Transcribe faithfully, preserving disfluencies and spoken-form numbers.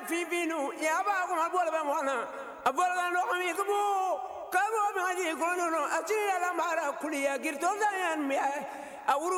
fifinu ya ba ko ma bola be mona abola no mi ko ka bo ma ji ko no asira la mara kuliya girto da yan mi awuru